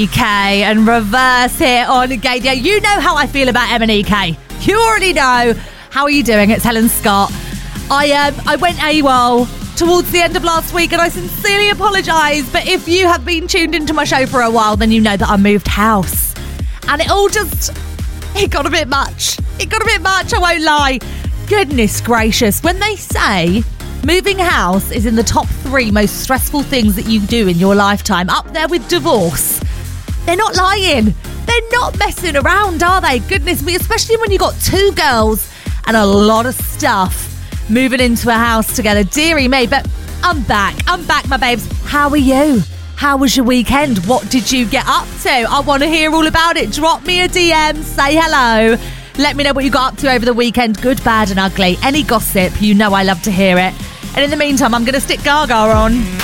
EK and Reverse here on Gadia. You know how I feel about M&EK. You already know. How are you doing? It's Helen Scott. I went AWOL towards the end of last week and I sincerely apologise, but if you have been tuned into my show for a while, then you know that I moved house. And it got a bit much. I won't lie. Goodness gracious. When they say moving house is in the top 3 most stressful things that you do in your lifetime, up there with divorce, they're not lying. They're not messing around, are they? Goodness me, especially when you got 2 girls and a lot of stuff moving into a house together. Dearie me, but I'm back, my babes. How are you? How was your weekend? What did you get up to? I want to hear all about it. Drop me a DM, say hello. Let me know what you got up to over the weekend. Good, bad and ugly. Any gossip, you know I love to hear it. And in the meantime, I'm going to stick Gaga on.